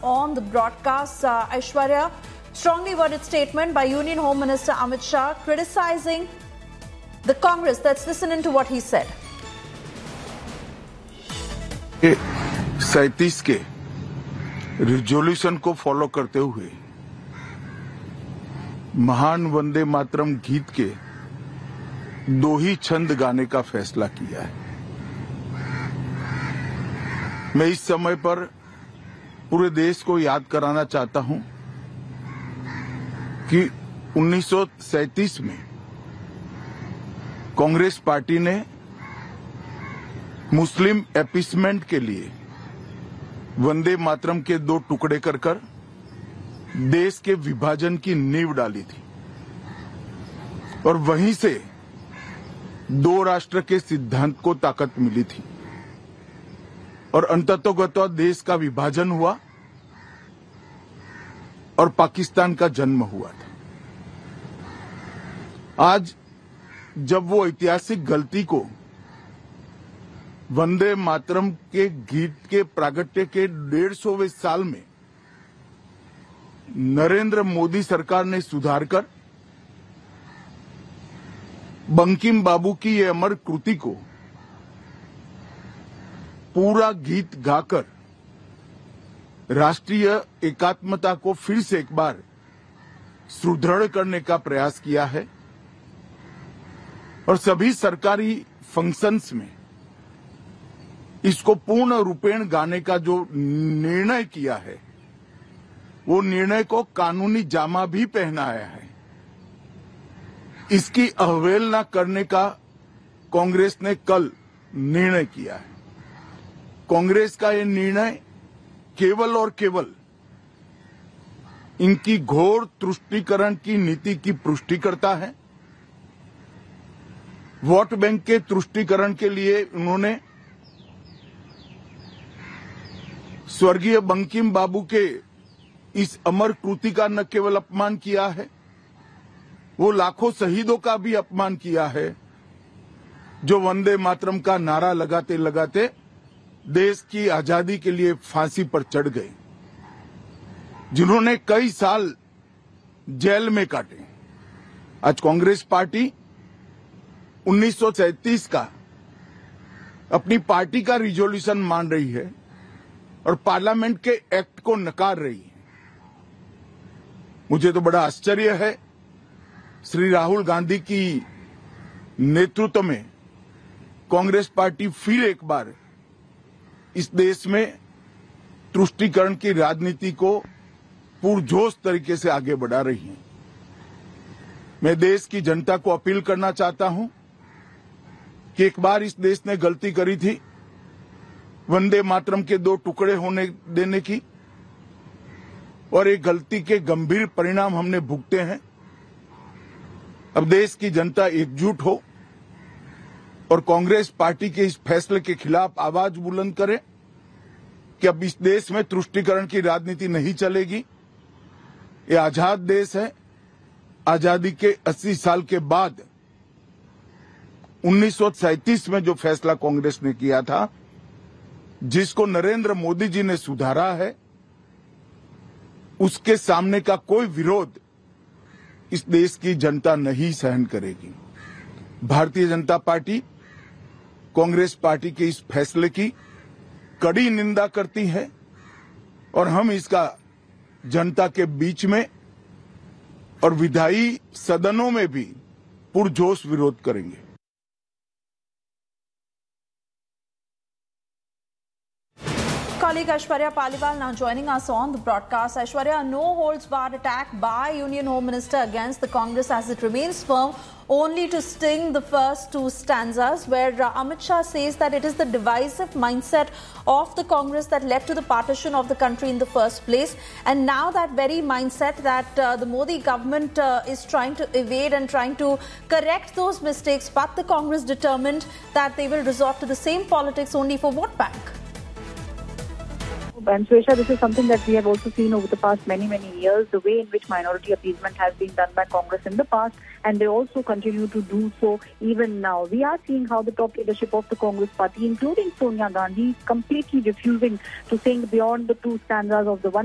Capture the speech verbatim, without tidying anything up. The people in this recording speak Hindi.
on the broadcast. Uh, Aishwarya, strongly worded statement by Union Home Minister Amit Shah criticizing the Congress. Let's listen into what he said. सैंतीस के रिजोल्यूशन को फॉलो करते हुए महान वंदे मातरम गीत के दो ही छंद गाने का फैसला किया है। मैं इस समय पर पूरे देश को याद कराना चाहता हूं कि उन्नीस सौ सैंतीस में कांग्रेस पार्टी ने मुस्लिम अपीसमेंट के लिए वंदे मातरम के दो टुकड़े कर कर देश के विभाजन की नींव डाली थी और वहीं से दो राष्ट्र के सिद्धांत को ताकत मिली थी और अंततोगत्वा देश का विभाजन हुआ और पाकिस्तान का जन्म हुआ था। आज जब वो ऐतिहासिक गलती को वंदे मातरम के गीत के प्रागट्य के डेढ़ सौवें साल में नरेंद्र मोदी सरकार ने सुधार कर बंकिम बाबू की ये अमर कृति को पूरा गीत गाकर राष्ट्रीय एकात्मता को फिर से एक बार सुदृढ़ करने का प्रयास किया है और सभी सरकारी फंक्शंस में इसको पूर्ण रूपेण गाने का जो निर्णय किया है वो निर्णय को कानूनी जामा भी पहनाया है। इसकी अवहेलना करने का कांग्रेस ने कल निर्णय किया है। कांग्रेस का ये निर्णय केवल और केवल इनकी घोर तुष्टीकरण की नीति की पुष्टि करता है। वोट बैंक के तुष्टीकरण के लिए उन्होंने स्वर्गीय बंकिम बाबू के इस अमर कृति का न केवल अपमान किया है, वो लाखों शहीदों का भी अपमान किया है जो वंदे मातरम का नारा लगाते लगाते देश की आजादी के लिए फांसी पर चढ़ गए, जिन्होंने कई साल जेल में काटे। आज कांग्रेस पार्टी उन्नीस सौ सैंतीस का अपनी पार्टी का रिजोल्यूशन मान रही है और पार्लियामेंट के एक्ट को नकार रही है। मुझे तो बड़ा आश्चर्य है, श्री राहुल गांधी की नेतृत्व में कांग्रेस पार्टी फिर एक बार इस देश में तुष्टीकरण की राजनीति को पुरजोश तरीके से आगे बढ़ा रही है। मैं देश की जनता को अपील करना चाहता हूं कि एक बार इस देश ने गलती करी थी वंदे मातरम के दो टुकड़े होने देने की और एक गलती के गंभीर परिणाम हमने भुगते हैं। अब देश की जनता एकजुट हो और कांग्रेस पार्टी के इस फैसले के खिलाफ आवाज बुलंद करे कि अब इस देश में तुष्टीकरण की राजनीति नहीं चलेगी। ये आजाद देश है। आजादी के अस्सी साल के बाद उन्नीस सौ सैंतीस में जो फैसला कांग्रेस ने किया था, जिसको नरेंद्र मोदी जी ने सुधारा है, उसके सामने का कोई विरोध इस देश की जनता नहीं सहन करेगी। भारतीय जनता पार्टी कांग्रेस पार्टी के इस फैसले की कड़ी निंदा करती है और हम इसका जनता के बीच में और विधायी सदनों में भी पुरजोश विरोध करेंगे। Colleague Aishwarya Paliwal now joining us on the broadcast. Aishwarya, a no-holds-barred attack by Union Home Minister against the Congress as it remains firm, only to sting the first two stanzas, where uh, Amit Shah says that it is the divisive mindset of the Congress that led to the partition of the country in the first place. And now that very mindset that uh, the Modi government uh, is trying to evade and trying to correct those mistakes, but the Congress determined that they will resort to the same politics only for vote bank. And Swesha, this is something that we have also seen over the past many, many years, the way in which minority appeasement has been done by Congress in the past, and they also continue to do so even now. We are seeing how the top leadership of the Congress party, including Sonia Gandhi, is completely refusing to sing beyond the two stanzas of the one